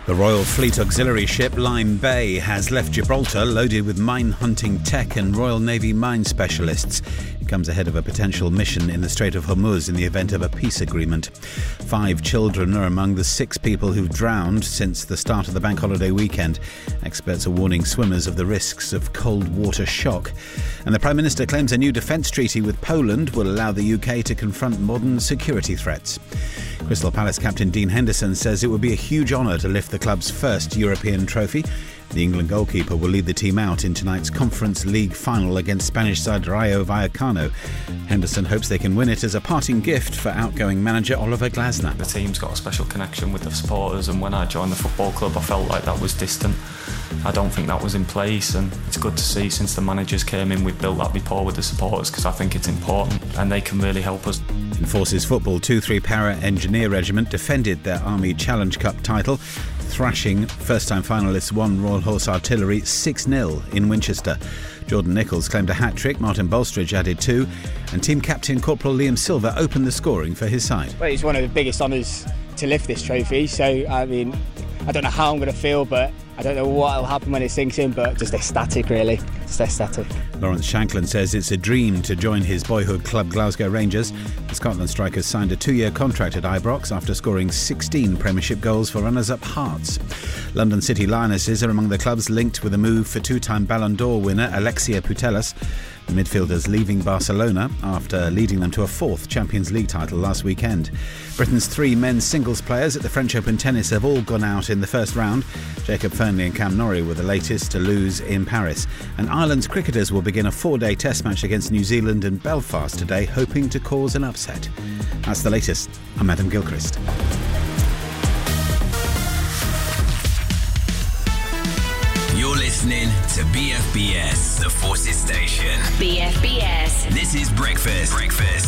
The Royal Fleet Auxiliary ship Lyme Bay has left Gibraltar loaded with mine-hunting tech and Royal Navy mine specialists. It comes ahead of a potential mission in the Strait of Hormuz in the event of a peace agreement. 5 children are among the 6 people who've drowned since the start of the bank holiday weekend. Experts are warning swimmers of the risks of cold water shock. And the Prime Minister claims a new defence treaty with Poland will allow the UK to confront modern security threats. Crystal Palace captain Dean Henderson says it would be a huge honour to lift the club's first European trophy. The England goalkeeper will lead the team out in tonight's Conference League final against Spanish side Rayo Vallecano. Henderson hopes they can win it as a parting gift for outgoing manager Oliver Glasner. The team's got a special connection with the supporters, and when I joined the football club I felt like that was distant. I don't think that was in place, and it's good to see since the managers came in we've built that rapport with the supporters, because I think it's important and they can really help us. In Forces football, 2-3 Para Engineer Regiment defended their Army Challenge Cup title, thrashing first-time finalists One Royal Horse Artillery 6-0 in Winchester. Jordan Nichols claimed a hat-trick, Martin Bolstridge added 2, and team captain Corporal Liam Silver opened the scoring for his side. Well, it's one of the biggest honours to lift this trophy, so I don't know how I'm going to feel, but I don't know what will happen when it sinks in, but just ecstatic really, just ecstatic. Lawrence Shanklin says it's a dream to join his boyhood club Glasgow Rangers. The Scotland striker signed a 2-year contract at Ibrox after scoring 16 Premiership goals for runners-up Hearts. London City Lionesses are among the clubs linked with a move for 2-time Ballon d'Or winner Alexia Putellas. The midfielder's leaving Barcelona after leading them to a 4th Champions League title last weekend. Britain's 3 men's singles players at the French Open tennis have all gone out in the first round. Jacob Fernley and Cam Norrie were the latest to lose in Paris. And Ireland's cricketers will begin a 4-day test match against New Zealand in Belfast today, hoping to cause an upset. That's the latest. I'm Adam Gilchrist. You're listening to BFBS, the Forces Station. BFBS. This is Breakfast